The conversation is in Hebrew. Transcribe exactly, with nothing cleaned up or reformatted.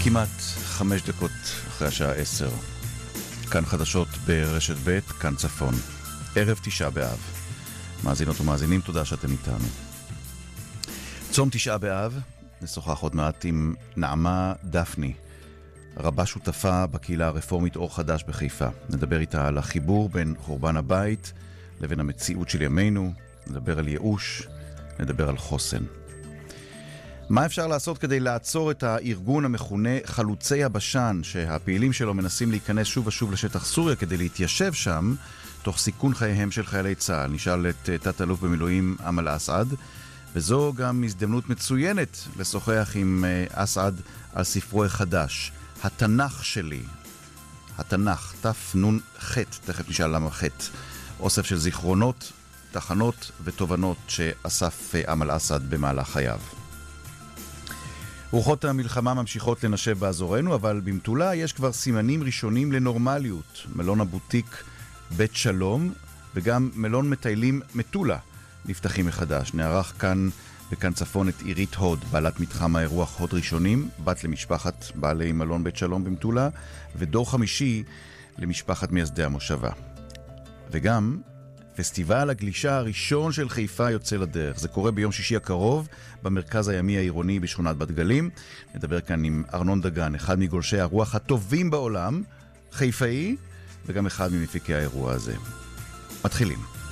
כמעט חמש דקות אחרי השעה עשר. כאן חדשות ברשת ב', כאן צפון. ערב תשעה באב. מאזינות ומאזינים, תודה שאתם איתנו. צום תשעה באב, נשוחח עוד מעט עם נעמה דפני, רבה שותפה בקהילה הרפורמית אור חדש בחיפה. נדבר איתה על החיבור בין חורבן הבית לבין המציאות של ימינו, נדבר על ייאוש, נדבר על חוסן. מה אפשר לעשות כדי לעצור את הארגון המכונה חלוצי הבשן, שהפעילים שלו מנסים להיכנס שוב ושוב לשטח סוריה כדי להתיישב שם, תוך סיכון חייהם של חיילי צה"ל? נשאל את תת-אלוף במילואים אמל אסעד, וזו גם הזדמנות מצוינת לשוחח עם אסעד על ספרו החדש, התנ"ך שלי. התנ"ך, תף נון חט, תכף נשאל למה חט. אוסף של זיכרונות, תחנות ותובנות שאסף אמל אסעד במהלך חייו. רוחות המלחמה ממשיכות לנשב באזורנו, אבל במטולה יש כבר סימנים ראשונים לנורמליות. מלון הבוטיק בית שלום וגם מלון מטיילים מטולה נפתחים מחדש. נערך כאן וכאן צפון את עירית הוד, בעלת מתחם האירוח הוד ראשונים, בת למשפחת בעלי מלון בית שלום במטולה, ודור חמישי למשפחת מייסדי המושבה. וגם פסטיבל הגלישה הראשון של חיפה יוצא לדרך. זה קורה ביום שישי הקרוב במרכז הימי העירוני בשכונת בת גלים. נדבר כאן עם ארנון דגן, אחד מגולשי הרוח הטובים בעולם, חיפאי, וגם אחד ממפיקי האירוע הזה. מתחילים.